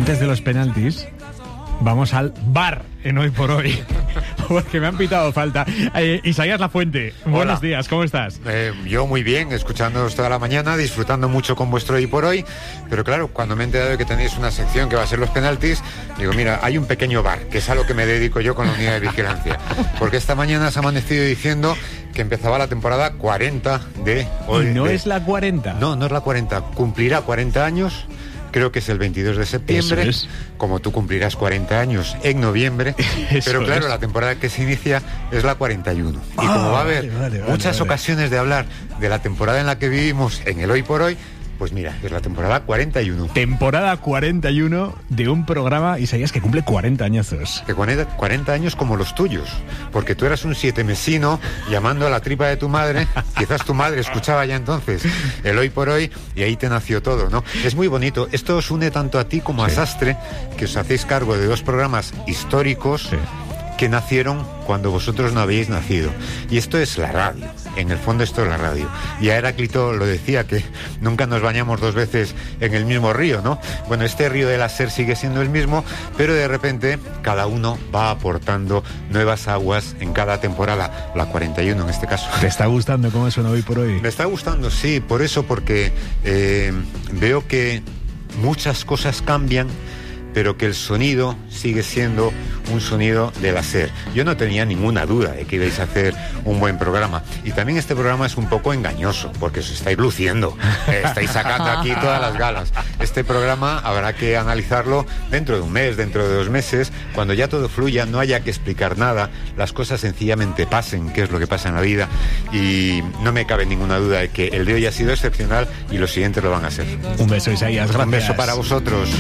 antes de los penaltis, vamos al bar en Hoy por Hoy, porque me han pitado falta. Isaías Lafuente, buenos días, ¿cómo estás? Yo muy bien, escuchándoos toda la mañana, disfrutando mucho con vuestro Hoy por Hoy, pero claro, cuando me he enterado de que tenéis una sección que va a ser los penaltis, digo, mira, hay un pequeño bar, que es a lo que me dedico yo con la unidad de vigilancia, porque esta mañana se ha amanecido diciendo que empezaba la temporada 40 de Hoy. ¿Y no es la 40? No, no es la 40, cumplirá 40 años... Creo que es el 22 de septiembre, como tú cumplirás 40 años en noviembre, pero claro, la temporada que se inicia es la 41. Y como va a haber muchas ocasiones de hablar de la temporada en la que vivimos en el Hoy por Hoy, pues mira, es la temporada 41. Temporada 41 de un programa, Isaías, que cumple 40 añazos. Que 40 años como los tuyos, porque tú eras un sietemesino llamando a la tripa de tu madre, quizás tu madre escuchaba ya entonces el Hoy por Hoy y ahí te nació todo, ¿no? Es muy bonito, esto os une tanto a ti como a Sastre, que os hacéis cargo de dos programas históricos que nacieron cuando vosotros no habéis nacido. Y esto es la radio, en el fondo esto es la radio. Y a Heráclito lo decía, que nunca nos bañamos dos veces en el mismo río, ¿no? Bueno, este río de la SER sigue siendo el mismo, pero de repente cada uno va aportando nuevas aguas en cada temporada, la 41 en este caso. ¿Te está gustando cómo suena Hoy por Hoy? Me está gustando, sí, por eso, porque veo que muchas cosas cambian, pero que el sonido sigue siendo un sonido de la SER. Yo no tenía ninguna duda de que ibais a hacer un buen programa. Y también este programa es un poco engañoso, porque os estáis luciendo, estáis sacando aquí todas las galas. Este programa habrá que analizarlo dentro de un mes, dentro de 2 meses, cuando ya todo fluya, no haya que explicar nada, las cosas sencillamente pasen, que es lo que pasa en la vida, y no me cabe ninguna duda de que el de hoy ha sido excepcional y los siguientes lo van a ser. Un beso, Isaías, gracias. Un beso para vosotros.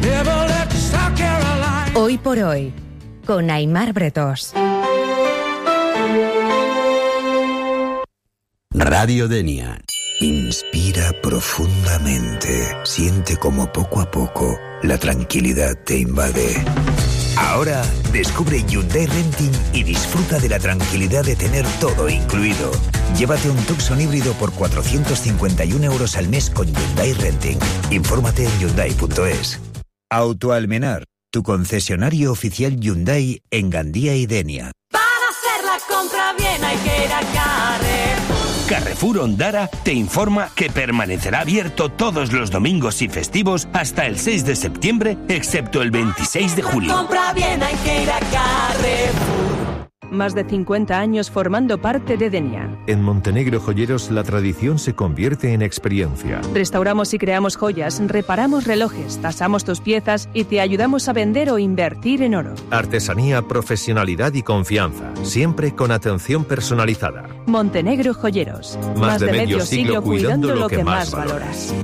Hoy por Hoy, con Aimar Bretós. Radio Denia. Inspira profundamente. Siente como poco a poco la tranquilidad te invade. Ahora descubre Hyundai Renting y disfruta de la tranquilidad de tener todo incluido. Llévate un Tucson híbrido por 451 euros al mes con Hyundai Renting. Infórmate en Hyundai.es. Autoalmenar, tu concesionario oficial Hyundai en Gandía y Denia. Para hacer la compra bien hay que ir a Carrefour. Carrefour Ondara te informa que permanecerá abierto todos los domingos y festivos hasta el 6 de septiembre, excepto el 26 de julio. Compra bien hay que ir a Carrefour. Más de 50 años formando parte de Denia. En Montenegro Joyeros la tradición se convierte en experiencia. Restauramos y creamos joyas, reparamos relojes, tasamos tus piezas y te ayudamos a vender o invertir en oro. Artesanía, profesionalidad y confianza, siempre con atención personalizada. Montenegro Joyeros. Más de medio siglo cuidando lo que más valoras.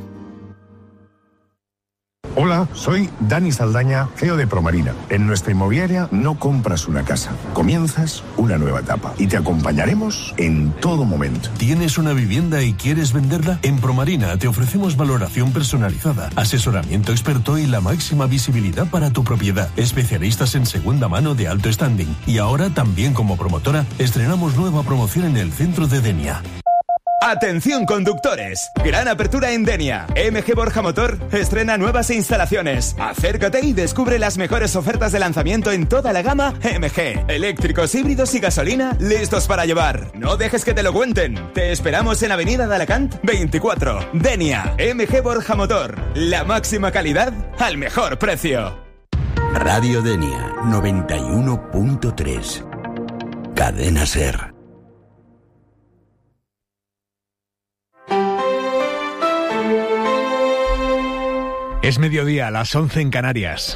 Hola, soy Dani Saldaña, CEO de Promarina. En nuestra inmobiliaria no compras una casa, comienzas una nueva etapa y te acompañaremos en todo momento. ¿Tienes una vivienda y quieres venderla? En Promarina te ofrecemos valoración personalizada, asesoramiento experto y la máxima visibilidad para tu propiedad. Especialistas en segunda mano de alto standing. Y ahora, también como promotora, estrenamos nueva promoción en el centro de Denia. Atención conductores, gran apertura en Denia. MG Borja Motor estrena nuevas instalaciones. Acércate y descubre las mejores ofertas de lanzamiento en toda la gama MG. Eléctricos, híbridos y gasolina listos para llevar. No dejes que te lo cuenten. Te esperamos en Avenida de Alacant 24. Denia, MG Borja Motor. La máxima calidad al mejor precio. Radio Denia 91.3. Cadena SER. Es mediodía, a las 11 en Canarias.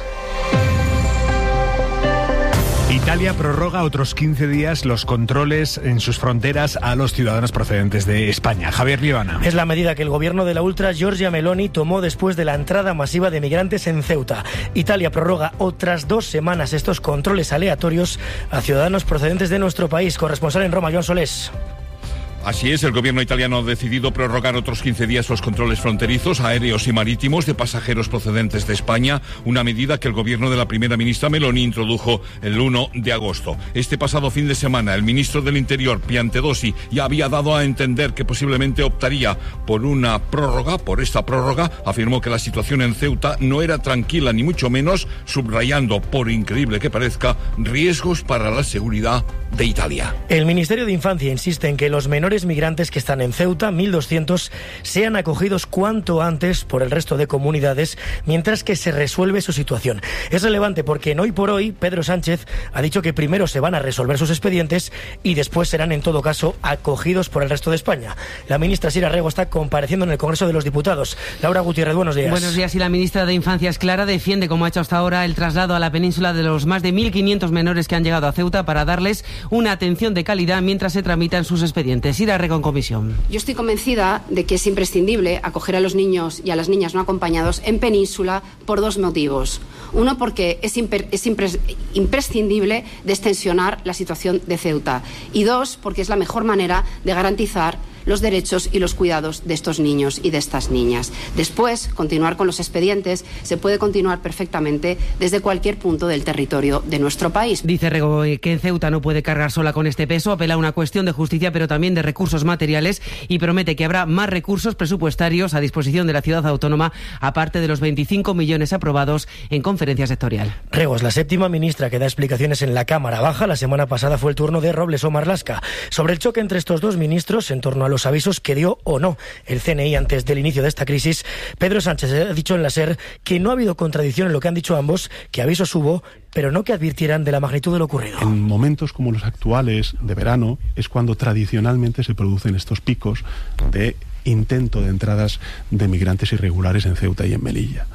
Italia prorroga otros 15 días los controles en sus fronteras a los ciudadanos procedentes de España. Javier Liebana. Es la medida que el gobierno de la ultra Giorgia Meloni tomó después de la entrada masiva de migrantes en Ceuta. Italia prorroga otras 2 semanas estos controles aleatorios a ciudadanos procedentes de nuestro país. Corresponsal en Roma, Joan Solés. Así es, el gobierno italiano ha decidido prorrogar otros 15 días los controles fronterizos, aéreos y marítimos de pasajeros procedentes de España, una medida que el gobierno de la primera ministra Meloni introdujo el 1 de agosto. Este pasado fin de semana, el ministro del Interior, Piantedosi, ya había dado a entender que posiblemente optaría por esta prórroga, afirmó que la situación en Ceuta no era tranquila ni mucho menos, subrayando, por increíble que parezca, riesgos para la seguridad de Italia. El Ministerio de Infancia insiste en que los menores migrantes que están en Ceuta, 1.200, sean acogidos cuanto antes por el resto de comunidades mientras que se resuelve su situación. Es relevante porque en Hoy por Hoy Pedro Sánchez ha dicho que primero se van a resolver sus expedientes y después serán en todo caso acogidos por el resto de España. La ministra Sira Rego está compareciendo en el Congreso de los Diputados. Laura Gutiérrez, buenos días. Buenos días. Y la ministra de Infancia es clara, defiende, como ha hecho hasta ahora, el traslado a la península de los más de 1.500 menores que han llegado a Ceuta para darles una atención de calidad mientras se tramitan sus expedientes. Sira Rego en comisión. Yo estoy convencida de que es imprescindible acoger a los niños y a las niñas no acompañados en península por dos motivos. Uno, porque es imprescindible destensionar la situación de Ceuta. Y dos, porque es la mejor manera de garantizar los derechos y los cuidados de estos niños y de estas niñas. Después, continuar con los expedientes se puede continuar perfectamente desde cualquier punto del territorio de nuestro país. Dice Rego que en Ceuta no puede cargar sola con este peso, apela a una cuestión de justicia pero también de recursos materiales y promete que habrá más recursos presupuestarios a disposición de la ciudad autónoma, aparte de los 25 millones aprobados en conferencia sectorial. Rego es la séptima ministra que da explicaciones en la Cámara Baja. La semana pasada fue el turno de Robles o Marlaska. Sobre el choque entre estos dos ministros en torno a los avisos que dio o no el CNI antes del inicio de esta crisis, Pedro Sánchez ha dicho en la SER que no ha habido contradicción en lo que han dicho ambos, que avisos hubo, pero no que advirtieran de la magnitud de lo ocurrido. En momentos como los actuales de verano es cuando tradicionalmente se producen estos picos de intento de entradas de migrantes irregulares en Ceuta y en Melilla.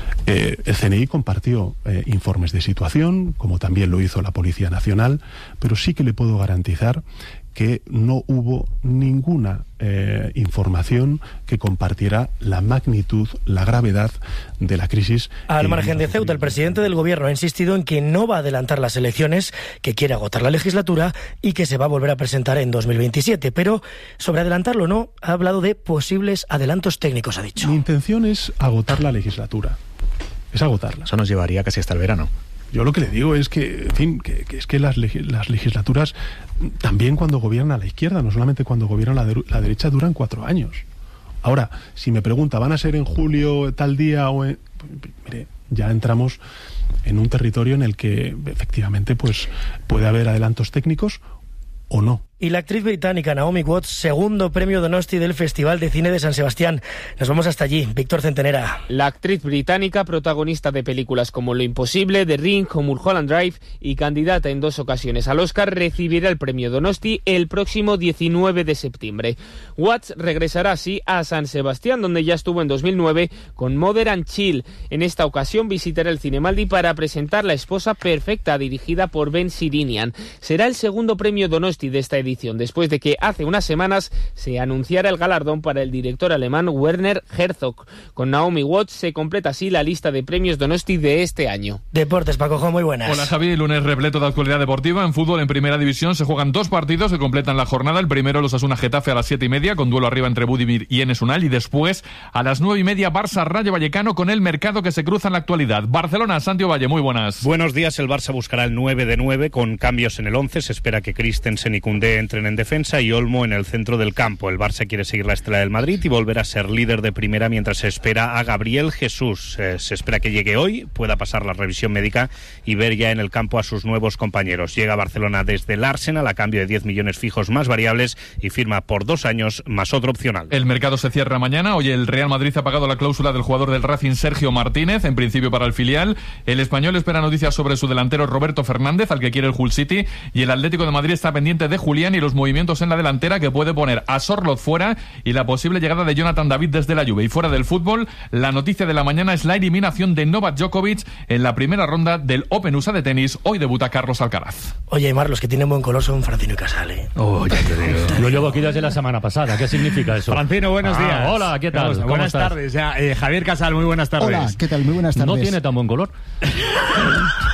El CNI compartió informes de situación, como también lo hizo la Policía Nacional, pero sí que le puedo garantizar que no hubo ninguna información que compartiera la magnitud, la gravedad de la crisis. Al margen de Ceuta, el presidente del Gobierno ha insistido en que no va a adelantar las elecciones, que quiere agotar la legislatura y que se va a volver a presentar en 2027. Pero sobre adelantarlo o no, ha hablado de posibles adelantos técnicos, ha dicho. Mi intención es agotar la legislatura. Es agotarla. Eso nos llevaría casi hasta el verano. Yo lo que le digo es que, en fin, que es que las legislaturas, también cuando gobierna la izquierda, no solamente cuando gobierna la derecha, duran 4 años. Ahora, si me pregunta, ¿van a ser en julio tal día o en...? Mire, ya entramos en un territorio en el que efectivamente pues puede haber adelantos técnicos o no. Y la actriz británica Naomi Watts, segundo premio Donosti del Festival de Cine de San Sebastián. Nos vamos hasta allí. Víctor Centenera. La actriz británica, protagonista de películas como Lo Imposible, The Ring o Mulholland Drive y candidata en 2 ocasiones al Oscar, recibirá el premio Donosti el próximo 19 de septiembre. Watts regresará así a San Sebastián, donde ya estuvo en 2009 con Mother and Chill. En esta ocasión visitará el Cinemaldi para presentar La esposa perfecta, dirigida por Ben Sirinian. Será el segundo premio Donosti de esta edición, después de que hace unas semanas se anunciara el galardón para el director alemán Werner Herzog. Con Naomi Watts se completa así la lista de premios Donosti de este año. Deportes, Paco, muy buenas. Hola Javi, lunes repleto de actualidad deportiva. En fútbol, en primera división, se juegan 2 partidos que completan la jornada. El primero, los Osasuna Getafe a las 7:30, con duelo arriba entre Budimir y Enes Unal. Y después, a las 9:30, Barça Rayo Vallecano, con el mercado que se cruza en la actualidad. Barcelona, Santiago Valle, muy buenas. Buenos días, el Barça buscará el 9 de 9 con cambios en el 11. Se espera que Christensen y Koundé entren en defensa y Olmo en el centro del campo. El Barça quiere seguir la estela del Madrid y volver a ser líder de primera mientras se espera a Gabriel Jesús. Se espera que llegue hoy, pueda pasar la revisión médica y ver ya en el campo a sus nuevos compañeros. Llega a Barcelona desde el Arsenal a cambio de 10 millones fijos más variables y firma por 2 años más otro opcional. El mercado se cierra mañana. Hoy el Real Madrid ha pagado la cláusula del jugador del Racing, Sergio Martínez, en principio para el filial. El español espera noticias sobre su delantero Roberto Fernández, al que quiere el Hull City, y el Atlético de Madrid está pendiente de Julián y los movimientos en la delantera que puede poner a Sorloth fuera y la posible llegada de Jonathan David desde la Juve. Y fuera del fútbol, la noticia de la mañana es la eliminación de Novak Djokovic en la primera ronda del Open USA de tenis. Hoy debuta Carlos Alcaraz. Oye, Aymar, los que tienen buen color son Francino y Casal, ¿eh? Oh, ya te digo. Lo llevo aquí desde la semana pasada. ¿Qué significa eso? Francino, buenos días. Hola, ¿qué tal? Buenas tardes. Javier Casal, muy buenas tardes. Hola, ¿qué tal? Muy buenas tardes. No tiene tan buen color.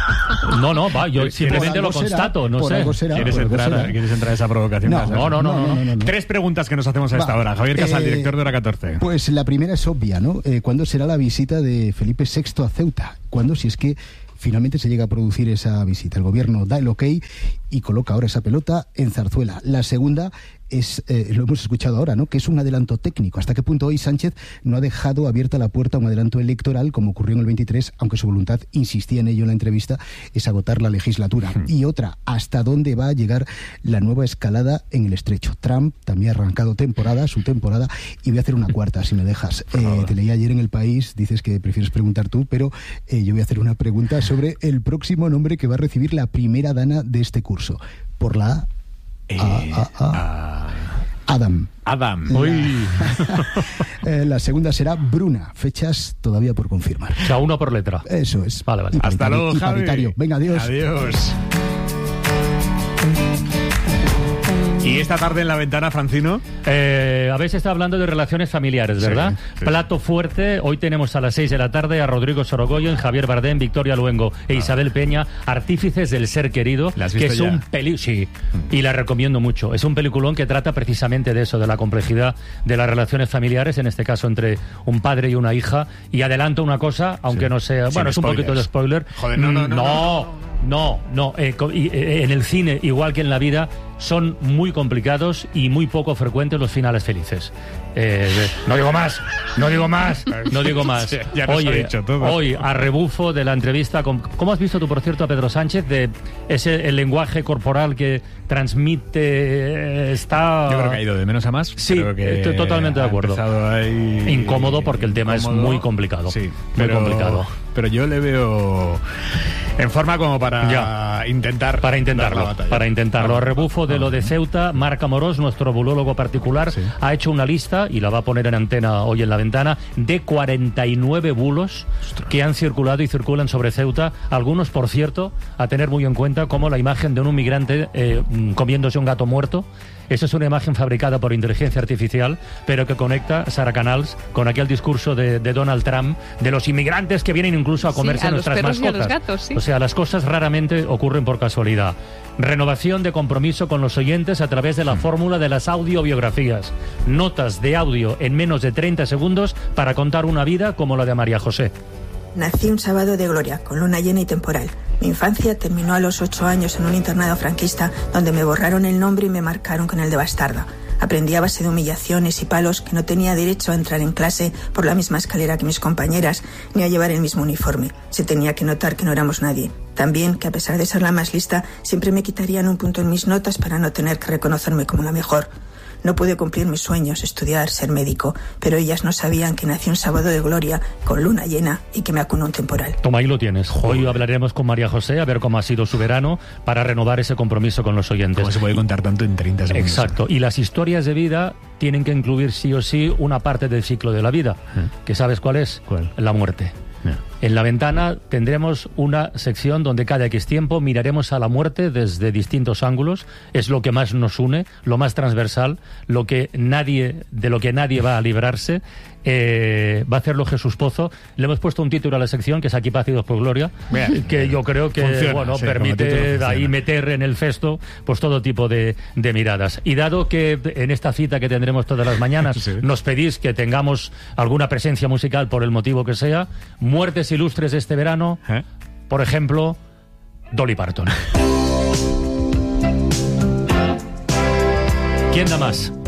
No, va, yo simplemente lo constato, no sé. ¿Quieres entrar a esa provocación? No. 3 preguntas que nos hacemos a esta hora. Javier Casal, director de Hora 14. Pues la primera es obvia, ¿no? ¿Cuándo será la visita de Felipe VI a Ceuta? ¿Cuándo, si es que finalmente se llega a producir esa visita? El gobierno da el ok y coloca ahora esa pelota en Zarzuela. La segunda es, lo hemos escuchado ahora, ¿no?, que es un adelanto técnico. ¿Hasta qué punto hoy Sánchez no ha dejado abierta la puerta a un adelanto electoral, como ocurrió en el 23, aunque su voluntad, insistía en ello en la entrevista, es agotar la legislatura? Y otra, ¿hasta dónde va a llegar la nueva escalada en el estrecho? Trump también ha arrancado su temporada, y voy a hacer una cuarta, si me dejas. Te leí ayer en El País, dices que prefieres preguntar tú, pero yo voy a hacer una pregunta sobre el próximo nombre que va a recibir la primera dana de este curso. Por la Adam. La segunda será Bruna. Fechas todavía por confirmar. O sea, uno por letra. Eso es. Vale. Hasta luego, Javi. Venga, adiós. Adiós. ¿Y esta tarde en La Ventana, Francino? Habéis estado hablando de relaciones familiares, ¿verdad? Sí. Plato fuerte. Hoy tenemos a las 6 de la tarde a Rodrigo Sorogoyen, Javier Bardem, Victoria Luengo e Isabel Peña, artífices del ser querido, que es un sí, y la recomiendo mucho. Es un peliculón que trata precisamente de eso, de la complejidad de las relaciones familiares, en este caso entre un padre y una hija. Y adelanto una cosa, aunque no sea... Bueno, es un poquito de spoiler. Joder, no. En el cine, igual que en la vida, son muy complicados y muy poco frecuentes los finales felices. No digo más. Ya nos ha dicho todo. Hoy, a rebufo de la entrevista con... ¿Cómo has visto tú, por cierto, a Pedro Sánchez? De el lenguaje corporal que transmite está... Yo creo que ha ido de menos a más. Sí, estoy totalmente de acuerdo. Incómodo porque el tema es muy complicado. Sí, muy complicado. Pero yo le veo en forma como para intentar... Para intentarlo. A rebufo de lo de Ceuta, Marc Amorós, nuestro bulólogo particular, ha hecho una lista, y la va a poner en antena hoy en La Ventana, de 49 bulos que han circulado y circulan sobre Ceuta. Algunos, por cierto, a tener muy en cuenta, como la imagen de un inmigrante comiéndose un gato muerto. Esa es una imagen fabricada por inteligencia artificial, pero que conecta Sara Canals con aquel discurso de Donald Trump de los inmigrantes que vienen incluso a comerse nuestras mascotas. A los gatos, sí. O sea, las cosas raramente ocurren por casualidad. Renovación de compromiso con los oyentes a través de la fórmula de las audiobiografías. Notas de audio en menos de 30 segundos para contar una vida como la de María José. Nací un sábado de gloria, con luna llena y temporal. Mi infancia terminó a los 8 años en un internado franquista donde me borraron el nombre y me marcaron con el de bastarda. Aprendí a base de humillaciones y palos que no tenía derecho a entrar en clase por la misma escalera que mis compañeras, ni a llevar el mismo uniforme. Se tenía que notar que no éramos nadie. También que a pesar de ser la más lista, siempre me quitarían un punto en mis notas para no tener que reconocerme como la mejor. No pude cumplir mis sueños, estudiar, ser médico, pero ellas no sabían que nací un sábado de gloria, con luna llena, y que me acunó un temporal. Toma, ahí lo tienes. Hoy hablaremos con María José, a ver cómo ha sido su verano, para renovar ese compromiso con los oyentes. ¿Cómo se puede contar tanto en 30 segundos? Exacto. Y las historias de vida tienen que incluir sí o sí una parte del ciclo de la vida. ¿Que sabes cuál es? ¿Cuál? La muerte. En La Ventana tendremos una sección donde cada X tiempo miraremos a la muerte desde distintos ángulos. Es lo que más nos une, lo más transversal, de lo que nadie va a librarse. Va a hacerlo Jesús Pozo. Le hemos puesto un título a la sección que es Aquí paz y Dios por gloria, que yo creo que permite ahí meter en el cesto pues todo tipo de miradas. Y dado que en esta cita que tendremos todas las mañanas nos pedís que tengamos alguna presencia musical por el motivo que sea, muertes ilustres de este verano, por ejemplo, Dolly Parton. ¿Quién da más?